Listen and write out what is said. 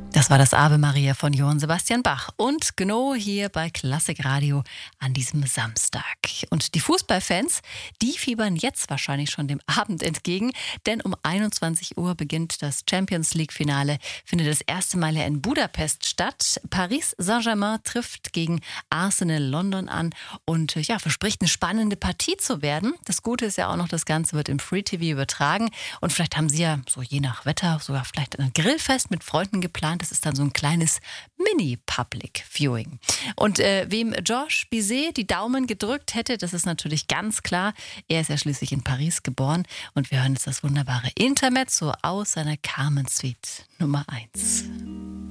Das war das Ave Maria von Johann Sebastian Bach und Gno hier bei Klassik Radio an diesem Samstag. Und die Fußballfans, die fiebern jetzt wahrscheinlich schon dem Abend entgegen, denn um 21 Uhr beginnt das Champions League-Finale, findet das erste Mal ja in Budapest statt. Paris Saint-Germain trifft gegen Arsenal London an und verspricht eine spannende Partie zu werden. Das Gute ist ja auch noch, das Ganze wird im Free TV übertragen und vielleicht haben Sie ja so je nach Wetter sogar vielleicht ein Grillfest mit Freunden geplant. Das ist dann so ein kleines Mini-Public Viewing. Und wem Georges Bizet die Daumen gedrückt hätte, das ist natürlich ganz klar. Er ist ja schließlich in Paris geboren und wir hören jetzt das wunderbare Intermezzo aus seiner Carmen Suite Nummer 1.